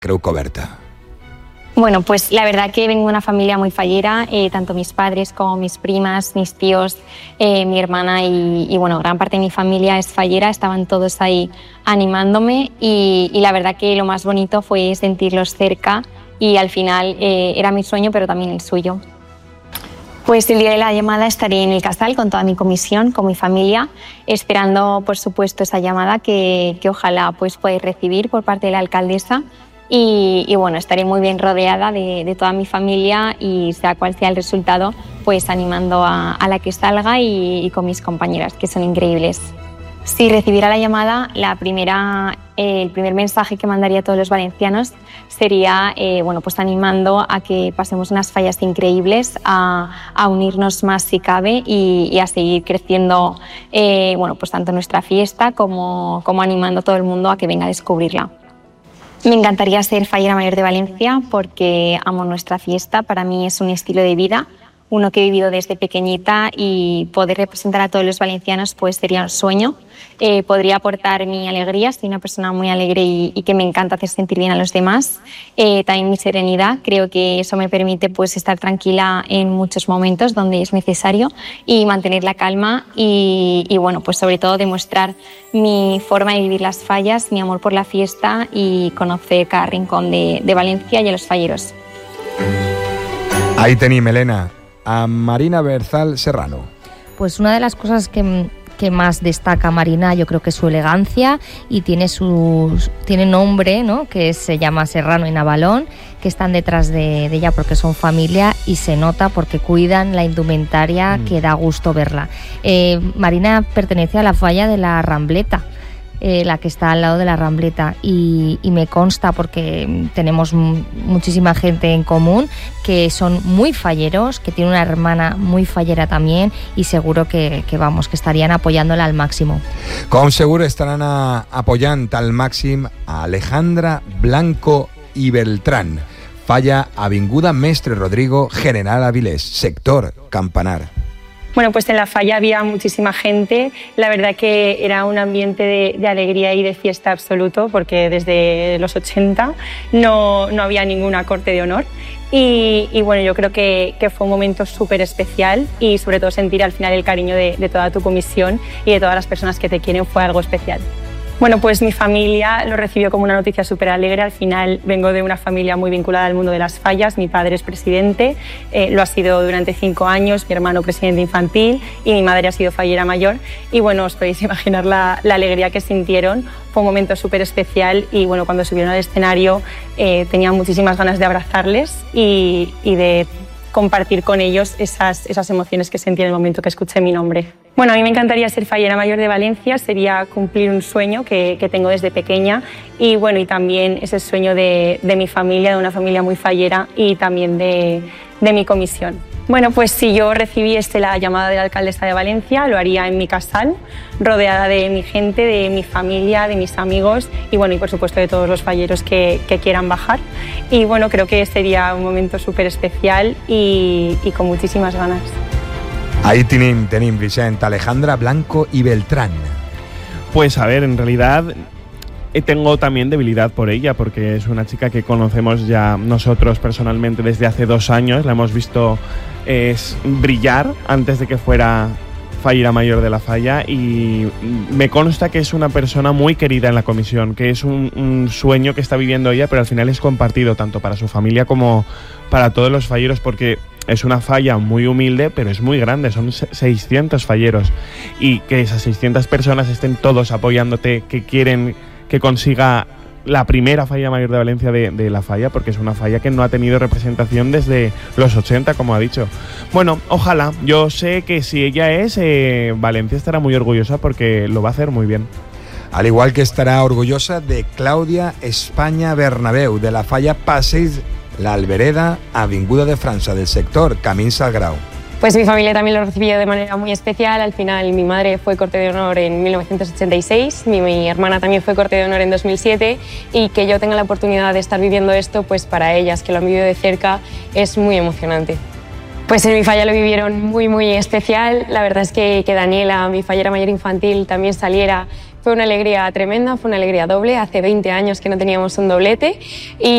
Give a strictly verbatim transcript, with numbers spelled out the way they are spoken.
Creu Coberta. Bueno, pues la verdad que vengo de una familia muy fallera, eh, tanto mis padres como mis primas, mis tíos, eh, mi hermana y, y bueno, gran parte de mi familia es fallera, estaban todos ahí animándome y, y la verdad que lo más bonito fue sentirlos cerca y al final eh, era mi sueño pero también el suyo. Pues el día de la llamada estaré en el Casal con toda mi comisión, con mi familia, esperando por supuesto esa llamada que, que ojalá pues podáis recibir por parte de la alcaldesa. Y, y bueno, estaré muy bien rodeada de, de toda mi familia y sea cual sea el resultado, pues animando a, a la que salga y, y con mis compañeras, que son increíbles. Si recibiera la llamada, la primera, eh, el primer mensaje que mandaría a todos los valencianos sería eh, bueno, pues animando a que pasemos unas fallas increíbles, a, a unirnos más si cabe y, y a seguir creciendo eh, bueno, pues tanto nuestra fiesta como, como animando a todo el mundo a que venga a descubrirla. Me encantaría ser fallera mayor de Valencia porque amo nuestra fiesta, para mí es un estilo de vida, uno que he vivido desde pequeñita y poder representar a todos los valencianos pues sería un sueño. Eh, podría aportar mi alegría, soy una persona muy alegre y, y que me encanta hacer sentir bien a los demás. Eh, también mi serenidad, creo que eso me permite pues estar tranquila en muchos momentos donde es necesario y mantener la calma y, y bueno, pues sobre todo demostrar mi forma de vivir las fallas, mi amor por la fiesta y conocer cada rincón de, de Valencia y a los falleros. Ahí tenim, Elena, a Marina Berzal Serrano. Pues una de las cosas que, que más destaca Marina, yo creo que es su elegancia y tiene su tiene nombre, ¿no? Que se llama Serrano y Navalón, que están detrás de, de ella porque son familia y se nota porque cuidan la indumentaria, mm. que da gusto verla. Eh, Marina pertenece a la falla de la Rambleta, Eh, la que está al lado de la Rambleta y, y me consta porque tenemos m- muchísima gente en común que son muy falleros, que tiene una hermana muy fallera también y seguro que, que vamos, que estarían apoyándola al máximo. Com seguro estaran a, apoyant al màxim a Alejandra Blanco i Beltrán, falla Avinguda Mestre Rodrigo, General Avilés, sector Campanar. Bueno, pues en la falla había muchísima gente, la verdad que era un ambiente de, de alegría y de fiesta absoluto porque desde los ochenta no, no había ninguna corte de honor y, y bueno, yo creo que, que fue un momento súper especial y sobre todo sentir al final el cariño de, de toda tu comisión y de todas las personas que te quieren fue algo especial. Bueno, pues mi familia lo recibió como una noticia súper alegre. Al final vengo de una familia muy vinculada al mundo de las fallas. Mi padre es presidente, eh, lo ha sido durante cinco años, mi hermano presidente infantil y mi madre ha sido fallera mayor. Y bueno, os podéis imaginar la, la alegría que sintieron. Fue un momento súper especial y bueno, cuando subieron al escenario eh, tenía muchísimas ganas de abrazarles y, y de compartir con ellos esas, esas emociones que sentí en el momento que escuché mi nombre. Bueno, a mí me encantaría ser fallera mayor de Valencia, sería cumplir un sueño que, que tengo desde pequeña y bueno, y también ese sueño de, de mi familia, de una familia muy fallera y también de, de mi comisión. Bueno, pues si yo recibiese la llamada de la alcaldesa de Valencia, lo haría en mi casal, rodeada de mi gente, de mi familia, de mis amigos y bueno, y por supuesto de todos los falleros que, que quieran bajar. Y bueno, creo que sería un momento súper especial y, y con muchísimas ganas. Ahí tenim, tenim, Vicent, Alejandra Blanco y Beltrán. Pues a ver, en realidad tengo también debilidad por ella porque es una chica que conocemos ya nosotros personalmente desde hace dos años. La hemos visto eh, brillar antes de que fuera fallera mayor de la falla y me consta que es una persona muy querida en la comisión, que es un, un sueño que está viviendo ella, pero al final es compartido tanto para su familia como para todos los falleros porque es una falla muy humilde, pero es muy grande, son seiscientos falleros y que esas seiscientas personas estén todos apoyándote, que quieren que consiga la primera falla mayor de Valencia de, de la falla, porque es una falla que no ha tenido representación desde los ochenta, como ha dicho. Bueno, ojalá, yo sé que si ella es, eh, Valencia estará muy orgullosa porque lo va a hacer muy bien. Al igual que estará orgullosa de Claudia España Bernabeu, de la falla Passeig La Albereda, Avinguda de França, del sector Camins al Grau. Pues mi familia también lo recibió de manera muy especial. Al final mi madre fue corte de honor en mil novecientos ochenta y seis, mi, mi hermana también fue corte de honor en dos mil siete y que yo tenga la oportunidad de estar viviendo esto, pues para ellas que lo han vivido de cerca es muy emocionante. Pues en mi falla lo vivieron muy muy especial. La verdad es que, que Daniela, mi fallera mayor infantil, también saliera Fue una alegría tremenda, fue una alegría doble. Hace veinte años que no teníamos un doblete y